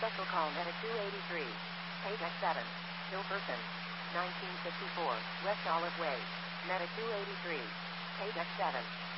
Special call Medic 283. Page X7. Kill person. 1954, West Olive Way. Medic 283. Page X7.